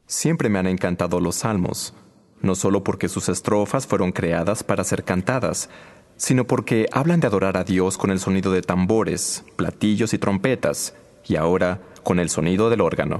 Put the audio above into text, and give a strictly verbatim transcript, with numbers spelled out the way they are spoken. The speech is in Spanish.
Siempre me han encantado los salmos, no solo porque sus estrofas fueron creadas para ser cantadas, sino porque hablan de adorar a Dios con el sonido de tambores, platillos y trompetas, y ahora con el sonido del órgano.